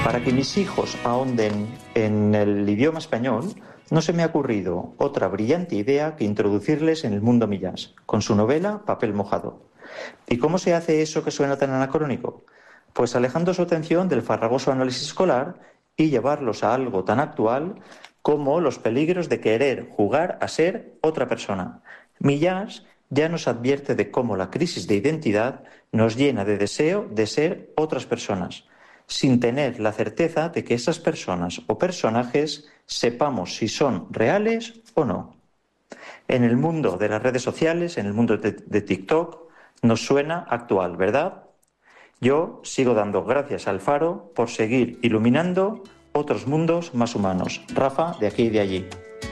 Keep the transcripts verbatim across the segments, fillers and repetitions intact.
Para que mis hijos ahonden en el idioma español, no se me ha ocurrido otra brillante idea que introducirles en el mundo Millás, con su novela Papel mojado. ¿Y cómo se hace eso que suena tan anacrónico? Pues alejando su atención del farragoso análisis escolar y llevarlos a algo tan actual como los peligros de querer jugar a ser otra persona. Millás ya nos advierte de cómo la crisis de identidad nos llena de deseo de ser otras personas, sin tener la certeza de que esas personas o personajes sepamos si son reales o no. En el mundo de las redes sociales, en el mundo de, de TikTok, nos suena actual, ¿verdad? Yo sigo dando gracias al Faro por seguir iluminando otros mundos más humanos. Rafa, de aquí y de allí.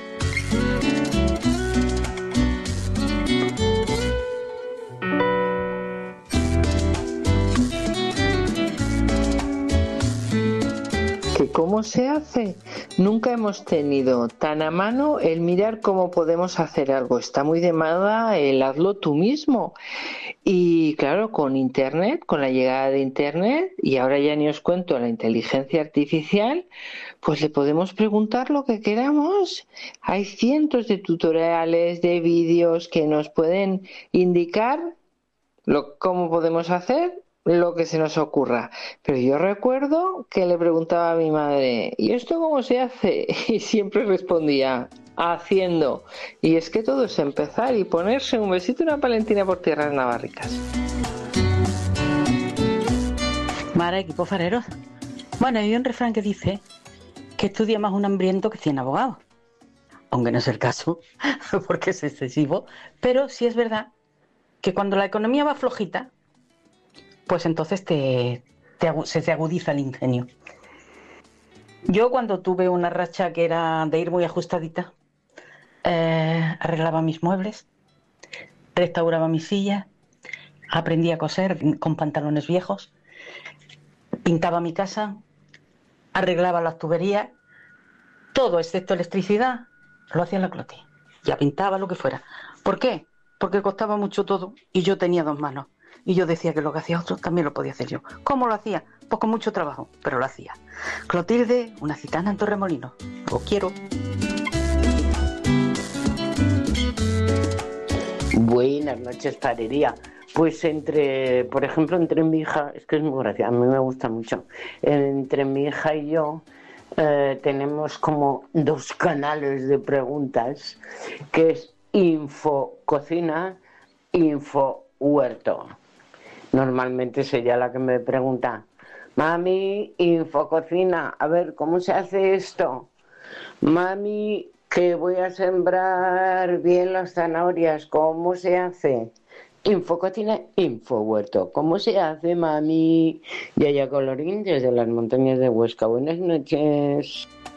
¿Cómo se hace? Nunca hemos tenido tan a mano el mirar cómo podemos hacer algo. Está muy de moda el hazlo tú mismo. Y claro, con Internet, con la llegada de Internet, y ahora ya ni os cuento la inteligencia artificial, pues le podemos preguntar lo que queramos. Hay cientos de tutoriales, de vídeos que nos pueden indicar lo, cómo podemos hacer lo que se nos ocurra. Pero yo recuerdo que le preguntaba a mi madre, ¿y esto cómo se hace? Y siempre respondía, haciendo. Y es que todo es empezar y ponerse un besito y una palentina por tierras navarricas. Mara, equipo fareros. Bueno, hay un refrán que dice que estudia más un hambriento que cien abogados. Aunque no es el caso, porque es excesivo. Pero sí es verdad que cuando la economía va flojita, pues entonces te, te, se te agudiza el ingenio. Yo cuando tuve una racha que era de ir muy ajustadita, eh, arreglaba mis muebles, restauraba mis sillas, aprendí a coser con pantalones viejos, pintaba mi casa, arreglaba las tuberías, todo excepto electricidad, lo hacía en la cloti. Ya pintaba lo que fuera. ¿Por qué? Porque costaba mucho todo y yo tenía dos manos. Y yo decía que lo que hacía otro también lo podía hacer yo. ¿Cómo lo hacía? Pues con mucho trabajo, pero lo hacía. Clotilde, una gitana en Torremolinos. Lo quiero. Buenas noches, parería. Pues entre, por ejemplo, entre mi hija, es que es muy gracioso, a mí me gusta mucho. Entre mi hija y yo eh, tenemos como dos canales de preguntas, que es Info Cocina, Info Huerto. Normalmente es ella la que me pregunta, mami, infococina, a ver, ¿cómo se hace esto? Mami, que voy a sembrar bien las zanahorias, ¿cómo se hace? Infococina, infohuerto, ¿cómo se hace, mami? Yaya Colorín, desde las montañas de Huesca. Buenas noches.